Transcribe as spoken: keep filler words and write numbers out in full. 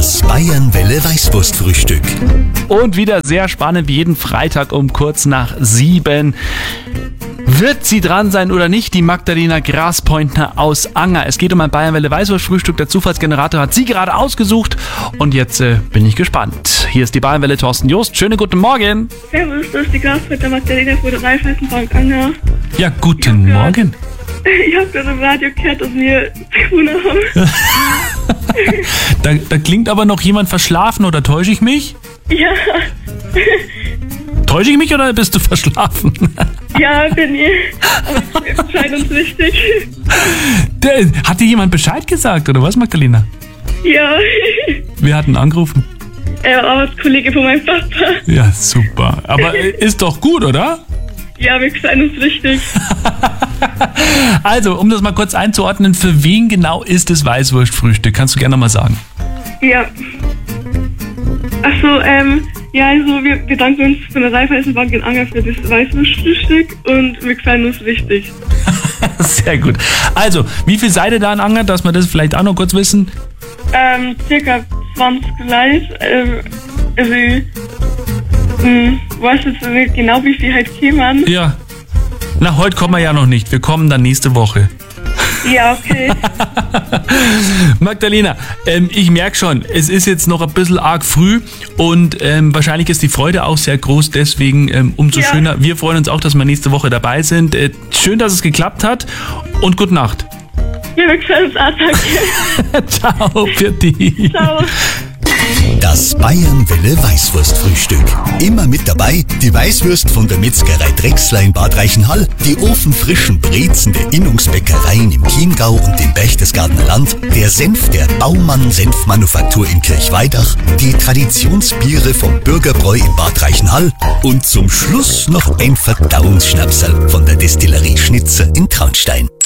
Das Bayern-Welle Weißwurstfrühstück. Und wieder sehr spannend, wie jeden Freitag um kurz nach sieben. Wird sie dran sein oder nicht, die Magdalena Graspointner aus Anger? Es geht um ein Bayern-Welle Weißwurstfrühstück. Der Zufallsgenerator hat sie gerade ausgesucht. Und jetzt äh, bin ich gespannt. Hier ist die Bayern-Welle Thorsten Jost. Schönen guten Morgen. Servus, das ist die Graspointner Magdalena von der Raiffeisenbank Anger. Ja, guten Ich hab Morgen. Ich habe gerade im Radio gehört, dass wir gewonnen haben. Da, da klingt aber noch jemand verschlafen, oder täusche ich mich? Ja, Täusche ich mich oder bist du verschlafen? ja, bin ich. Aber wir entscheiden uns richtig. Der, hat dir jemand Bescheid gesagt, oder was, Magdalena? Ja, Wir hatten angerufen. er war Arbeitskollege von meinem Papa. Ja, super. Aber äh, ist doch gut, oder? Ja, wir entscheiden uns richtig. Also, um das mal kurz einzuordnen, für wen genau ist das Weißwurstfrühstück? Kannst du gerne mal sagen. Ja. Achso, ähm, ja, also wir bedanken uns von der Raiffeisenbank in Anger für das Weißwurstfrühstück und wir gefallen uns richtig. Sehr gut. Also, wie viel seid ihr da in Anger, dass wir das vielleicht auch noch kurz wissen? Ähm, circa zwanzig Leute. Ähm, also, ich hm, weiß jetzt nicht genau, wie viel halt kämen. Ja. Na, heute kommen wir ja noch nicht. Wir kommen dann nächste Woche. Ja, okay. Magdalena, ähm, ich merke schon, es ist jetzt noch ein bisschen arg früh und ähm, wahrscheinlich ist die Freude auch sehr groß, deswegen ähm, umso Ja. schöner. Wir freuen uns auch, dass wir nächste Woche dabei sind. Äh, schön, dass es geklappt hat und gute Nacht. Ja, wir gefallen uns auch, danke. Ciao, für die. Ciao. Das Bayern-Welle Weißwurstfrühstück. Immer mit dabei die Weißwurst von der Metzgerei Drechsler in Bad Reichenhall, die ofenfrischen Brezen der Innungsbäckereien im Chiemgau und im Berchtesgadener Land, der Senf der Baumann Senfmanufaktur in Kirchweidach, die Traditionsbiere vom Bürgerbräu in Bad Reichenhall und zum Schluss noch ein Verdauungsschnapsal von der Destillerie Schnitzer in Traunstein.